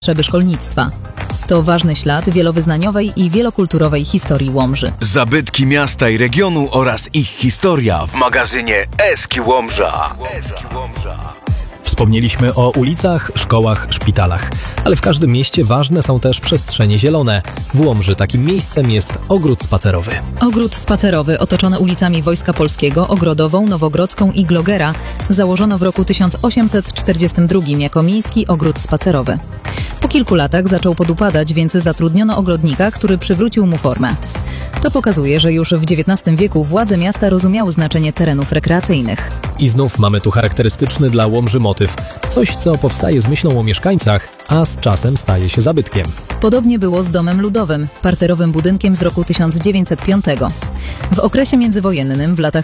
potrzeby szkolnictwa. To ważny ślad wielowyznaniowej i wielokulturowej historii Łomży. Zabytki miasta i regionu oraz ich historia w magazynie Eski Łomża. Wspomnieliśmy o ulicach, szkołach, szpitalach, ale w każdym mieście ważne są też przestrzenie zielone. W Łomży takim miejscem jest ogród spacerowy. Ogród spacerowy otoczony ulicami Wojska Polskiego, Ogrodową, Nowogrodzką i Glogera założono w roku 1842 jako miejski ogród spacerowy. Po kilku latach zaczął podupadać, więc zatrudniono ogrodnika, który przywrócił mu formę. To pokazuje, że już w XIX wieku władze miasta rozumiały znaczenie terenów rekreacyjnych. I znów mamy tu charakterystyczny dla Łomży motyw. Coś, co powstaje z myślą o mieszkańcach, a z czasem staje się zabytkiem. Podobnie było z Domem Ludowym, parterowym budynkiem z roku 1905. W okresie międzywojennym w latach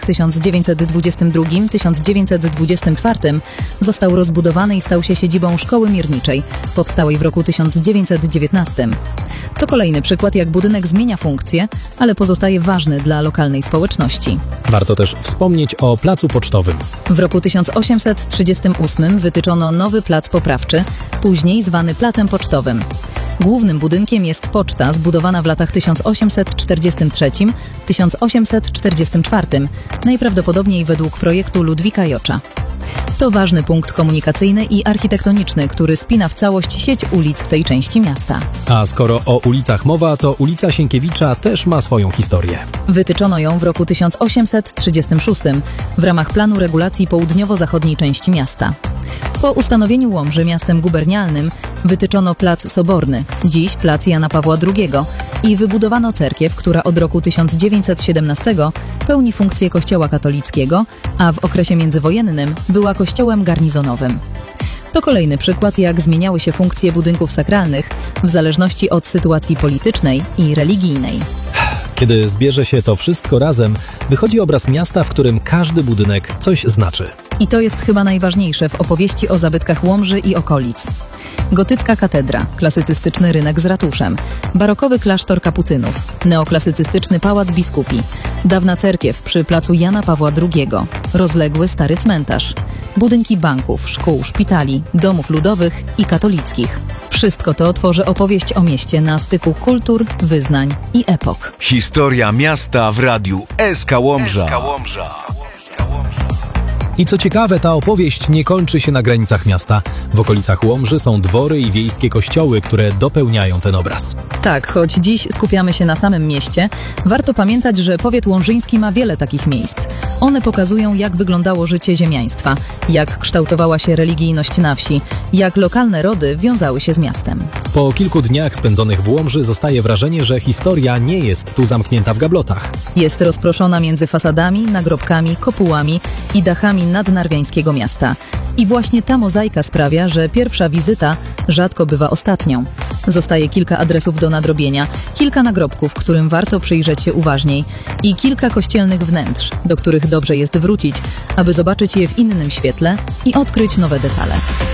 1922-1924 został rozbudowany i stał się siedzibą Szkoły Mierniczej, powstałej w roku 1919. To kolejny przykład, jak budynek zmienia funkcję, ale pozostaje ważny dla lokalnej społeczności. Warto też wspomnieć o Placu Pocztowym. W roku 1838 wytyczono nowy plac poprawczy, później zwany Placem Pocztowym. Głównym budynkiem jest poczta zbudowana w latach 1843-1844, najprawdopodobniej według projektu Ludwika Jocza. To ważny punkt komunikacyjny i architektoniczny, który spina w całość sieć ulic w tej części miasta. A skoro o ulicach mowa, to ulica Sienkiewicza też ma swoją historię. Wytyczono ją w roku 1836 w ramach planu regulacji południowo-zachodniej części miasta. Po ustanowieniu Łomży miastem gubernialnym wytyczono Plac Soborny, dziś Plac Jana Pawła II, i wybudowano cerkiew, która od roku 1917 pełni funkcję kościoła katolickiego, a w okresie międzywojennym była kościołem garnizonowym. To kolejny przykład, jak zmieniały się funkcje budynków sakralnych w zależności od sytuacji politycznej i religijnej. Kiedy zbierze się to wszystko razem, wychodzi obraz miasta, w którym każdy budynek coś znaczy. I to jest chyba najważniejsze w opowieści o zabytkach Łomży i okolic. Gotycka katedra, klasycystyczny rynek z ratuszem, barokowy klasztor kapucynów, neoklasycystyczny pałac biskupi, dawna cerkiew przy placu Jana Pawła II, rozległy stary cmentarz, budynki banków, szkół, szpitali, domów ludowych i katolickich. Wszystko to tworzy opowieść o mieście na styku kultur, wyznań i epok. Historia miasta w radiu Eska Łomża. I co ciekawe, ta opowieść nie kończy się na granicach miasta. W okolicach Łomży są dwory i wiejskie kościoły, które dopełniają ten obraz. Tak, choć dziś skupiamy się na samym mieście, warto pamiętać, że powiat łomżyński ma wiele takich miejsc. One pokazują, jak wyglądało życie ziemiaństwa, jak kształtowała się religijność na wsi, jak lokalne rody wiązały się z miastem. Po kilku dniach spędzonych w Łomży zostaje wrażenie, że historia nie jest tu zamknięta w gablotach. Jest rozproszona między fasadami, nagrobkami, kopułami i dachami nadnarwiańskiego miasta. I właśnie ta mozaika sprawia, że pierwsza wizyta rzadko bywa ostatnią. Zostaje kilka adresów do nadrobienia, kilka nagrobków, którym warto przyjrzeć się uważniej i kilka kościelnych wnętrz, do których dobrze jest wrócić, aby zobaczyć je w innym świetle i odkryć nowe detale.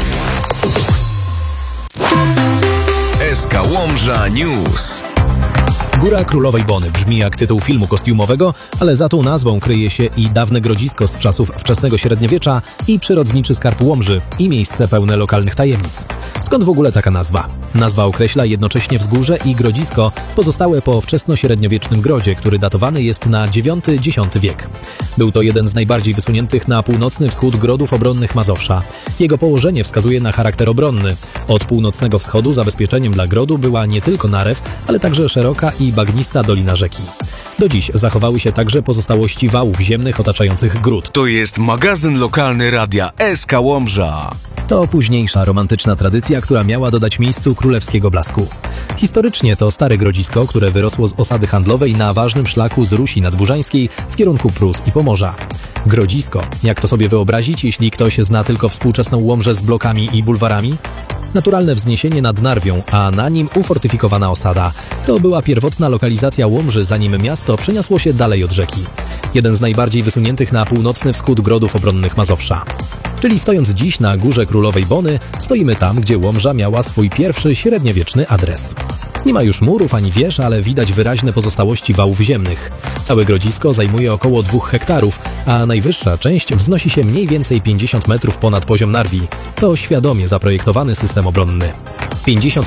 Eska Łomża News. Góra Królowej Bony brzmi jak tytuł filmu kostiumowego, ale za tą nazwą kryje się i dawne grodzisko z czasów wczesnego średniowiecza i przyrodniczy skarb Łomży i miejsce pełne lokalnych tajemnic. Skąd w ogóle taka nazwa? Nazwa określa jednocześnie wzgórze i grodzisko pozostałe po wczesnośredniowiecznym grodzie, który datowany jest na IX-X wiek. Był to jeden z najbardziej wysuniętych na północny wschód grodów obronnych Mazowsza. Jego położenie wskazuje na charakter obronny. Od północnego wschodu zabezpieczeniem dla grodu była nie tylko narew, ale także szeroka i bagnista dolina rzeki. Do dziś zachowały się także pozostałości wałów ziemnych otaczających gród. To jest magazyn lokalny radia Eska Łomża. To późniejsza romantyczna tradycja, która miała dodać miejscu królewskiego blasku. Historycznie to stare grodzisko, które wyrosło z osady handlowej na ważnym szlaku z Rusi Nadburzańskiej w kierunku Prus i Pomorza. Grodzisko, jak to sobie wyobrazić, jeśli ktoś zna tylko współczesną Łomżę z blokami i bulwarami? Naturalne wzniesienie nad Narwią, a na nim ufortyfikowana osada. To była pierwotna lokalizacja Łomży, zanim miasto przeniosło się dalej od rzeki. Jeden z najbardziej wysuniętych na północny wschód grodów obronnych Mazowsza. Czyli stojąc dziś na Górze Królowej Bony, stoimy tam, gdzie Łomża miała swój pierwszy średniowieczny adres. Nie ma już murów ani wież, ale widać wyraźne pozostałości wałów ziemnych. Całe grodzisko zajmuje około 2 hektarów, a najwyższa część wznosi się mniej więcej 50 metrów ponad poziom Narwi. To świadomie zaprojektowany system obronny. 50